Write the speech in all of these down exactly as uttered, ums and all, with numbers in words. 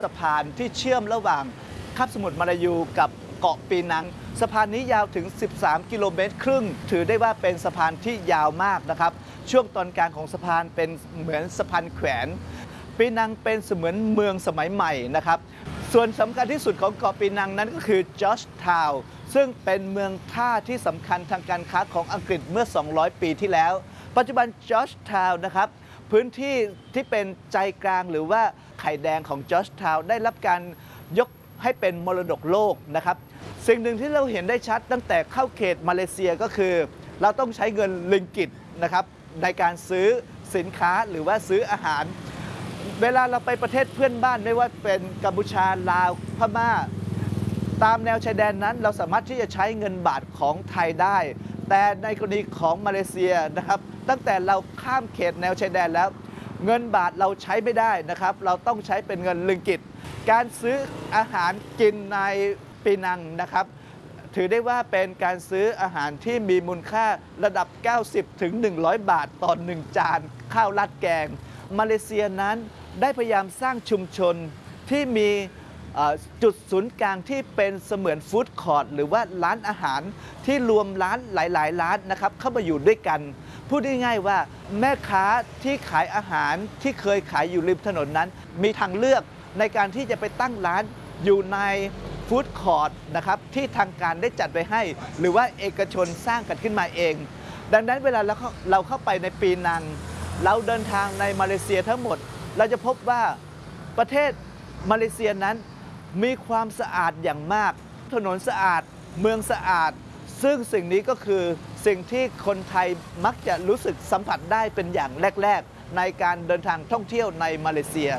สะพานที่เชื่อมระหว่างคาบสมุทรมาลายูกับเกาะปีนังสะพานนี้ยาวถึงสิบสามกิโลเมตรครึ่งถือได้ว่าเป็นสะพานที่ยาวมากนะครับช่วงตอนกลางของสะพานเป็นเหมือนสะพานแขวนปีนังเป็นเสมือนเมืองสมัยใหม่นะครับส่วนสำคัญที่สุดของเกาะปีนังนั้นก็คือจอร์จทาวน์ซึ่งเป็นเมืองท่าที่สำคัญทางการค้าของอังกฤษเมื่อสองร้อยปีที่แล้วปัจจุบันจอร์จทาวน์นะครับพื้นที่ที่เป็นใจกลางหรือว่าไข่แดงของจอร์จทาวน์ได้รับการยกให้เป็นมรดกโลกนะครับสิ่งหนึ่งที่เราเห็นได้ชัดตั้งแต่เข้าเขตมาเลเซียก็คือเราต้องใช้เงินลิงกิตนะครับในการซื้อสินค้าหรือว่าซื้ออาหารเวลาเราไปประเทศเพื่อนบ้านไม่ว่าเป็นกัมพูชาลาวพม่าตามแนวชายแดนนั้นเราสามารถที่จะใช้เงินบาทของไทยได้แต่ในกรณีของมาเลเซียนะครับตั้งแต่เราข้ามเขตแนวชายแดนแล้วเงินบาทเราใช้ไม่ได้นะครับเราต้องใช้เป็นเงินลิงกิตการซื้ออาหารกินในปีนังนะครับถือได้ว่าเป็นการซื้ออาหารที่มีมูลค่าระดับ เก้าสิบถึงหนึ่งร้อย บาทต่อหนึ่งจานข้าวราดแกงมาเลเซียนั้นได้พยายามสร้างชุมชนที่มีจุดศูนย์กลางที่เป็นเสมือนฟู้ดคอร์ทหรือว่าร้านอาหารที่รวมร้านหลายๆร้านนะครับเข้ามาอยู่ด้วยกันพูดง่ายๆว่าแม่ค้าที่ขายอาหารที่เคยขายอยู่ริมถนนนั้นมีทางเลือกในการที่จะไปตั้งร้านอยู่ในฟู้ดคอร์ทนะครับที่ทางการได้จัดไว้ให้หรือว่าเอกชนสร้างกันขึ้นมาเองดังนั้นเวลาเราเราเข้าไปในปีนังเราเดินทางในมาเลเซียทั้งหมดเราจะพบว่าประเทศมาเลเซียนั้นมีความสะอาดอย่างมากถนนสะอาดเมืองสะอาดซึ่งสิ่งนี้ก็คือสิ่งที่คนไทยมักจะรู้สึกสัมผัสได้เป็นอย่างแรกๆในการเดินทางท่องเที่ยวในมาเลเซีย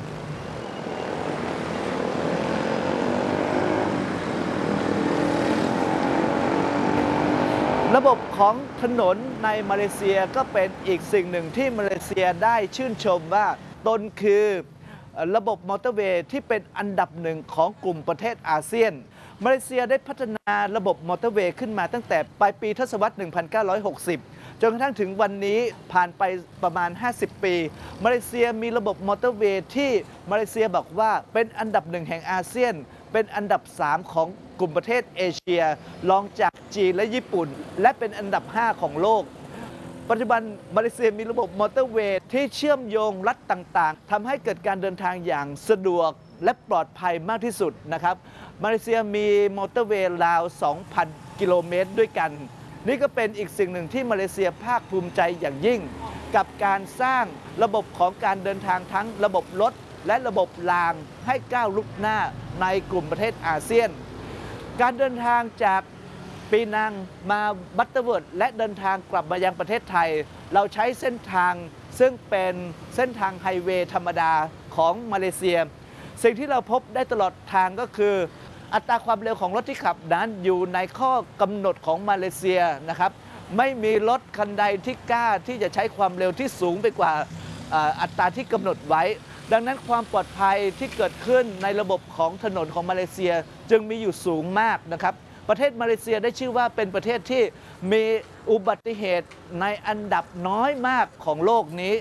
ระบบของถนนในมาเลเซียก็เป็นอีกสิ่งหนึ่งที่มาเลเซียได้ชื่นชมว่าตนคือระบบมอเตอร์เวย์ที่เป็นอันดับหนึ่งของกลุ่มประเทศอาเซียนมาเลเซียได้พัฒนาระบบมอเตอร์เวย์ขึ้นมาตั้งแต่ปลายปีทศวรรษ หนึ่งพันเก้าร้อยหกสิบ จนกระทั่งถึงวันนี้ผ่านไปประมาณ ห้าสิบ ปีมาเลเซียมีระบบมอเตอร์เวย์ที่มาเลเซียบอกว่าเป็นอันดับหนึ่งแห่งอาเซียนเป็นอันดับสามของกลุ่มประเทศเอเชียรองจากจีนและญี่ปุ่นและเป็นอันดับห้าของโลกปัจจุบันมาเลเซียมีระบบมอเตอร์เวย์ที่เชื่อมโยงรัฐต่างๆทำให้เกิดการเดินทางอย่างสะดวกและปลอดภัยมากที่สุดนะครับมาเลเซียมีมอเตอร์เวย์ราว สองพัน กิโลเมตรด้วยกันนี่ก็เป็นอีกสิ่งหนึ่งที่มาเลเซียภาคภูมิใจอย่างยิ่งกับการสร้างระบบของการเดินทางทั้งระบบรถและระบบรางให้ก้าวลุกหน้าในกลุ่มประเทศอาเซียนการเดินทางจากปีนังมาบัตเตอร์เวิร์ดและเดินทางกลับมายังประเทศไทยเราใช้เส้นทางซึ่งเป็นเส้นทางไฮเวย์ธรรมดาของมาเลเซียสิ่งที่เราพบได้ตลอดทางก็คืออัตราความเร็วของรถที่ขับนั้นอยู่ในข้อกำหนดของมาเลเซียนะครับไม่มีรถคันใดที่กล้าที่จะใช้ความเร็วที่สูงไปกว่าอัตราที่กำหนดไว้ดังนั้นความปลอดภัยที่เกิดขึ้นในระบบของถนนของมาเลเซียจึงมีอยู่สูงมากนะครับประเทศมาเลเซียได้ชื่อว่าเป็นประเทศที่มีอุบัติเหตุในอันดับน้อยมากของโลกนี้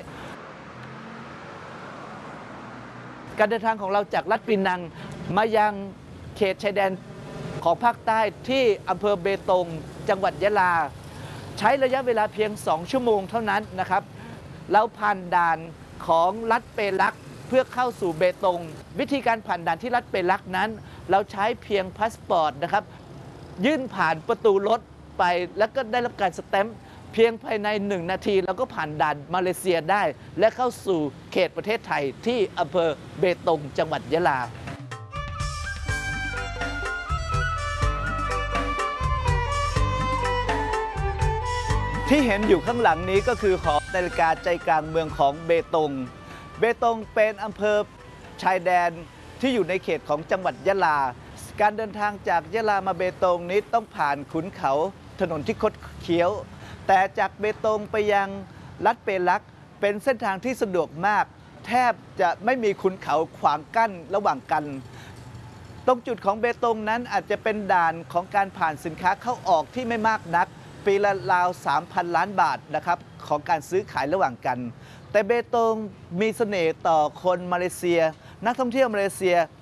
การเดินทางของเราจากรัฐปีนังมายังเขตชายแดนของภาคใต้ที่อำเภอเบตงจังหวัดยะลาใช้ระยะเวลาเพียงสองชั่วโมงเท่านั้นนะครับเราผ่านด่านของรัฐเปลักเพื่อเข้าสู่เบตงวิธีการผ่านด่านที่รัฐเปลักนั้นเราใช้เพียงพาสปอร์ตนะครับยื่นผ่านประตูรถไปแล้วก็ได้รับการสแตมป์เพียงภายในหนึ่งนาทีเราก็ผ่านด่านมาเลเซียได้และเข้าสู่เขตประเทศไทยที่อำเภอเบตงจังหวัดยะลาที่เห็นอยู่ข้างหลังนี้ก็คือหอนาฬิกาใจกลางเมืองของเบตงเบตงเป็นอำเภอชายแดนที่อยู่ในเขตของจังหวัดยะลาการเดินทางจากยะลามาเบตงนี้ต้องผ่านขุนเขาถนนที่คดเคี้ยวแต่จากเบตงไปยังรัฐเปลักเป็นเส้นทางที่สะดวกมากแทบจะไม่มีขุนเขาขวางกั้นระหว่างกันตรงจุดของเบตงนั้นอาจจะเป็นด่านของการผ่านสินค้าเข้าออกที่ไม่มากนักปีละราว สามพัน ล้านบาทนะครับของการซื้อขายระหว่างกันแต่เบตงมีเสน่ห์ต่อคนมาเลเซียนักท่องเที่ยวมาเลเซีย